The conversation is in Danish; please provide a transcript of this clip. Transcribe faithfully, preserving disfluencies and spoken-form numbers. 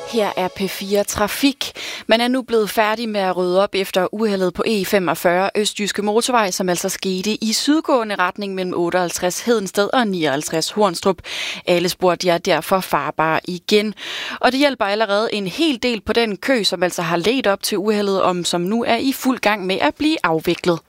Her er P fire Trafik. Man er nu blevet færdig med at rydde op efter uheldet på E femogfyrre Østjyske Motorvej, som altså skete i sydgående retning mellem otteoghalvtreds Hedensted og nioghalvtreds Hornstrup. Alle spor de er derfor farbare igen. Og det hjælper allerede en hel del på den kø, som altså har ledt op til uheldet, om som nu er i fuld gang med at blive afviklet.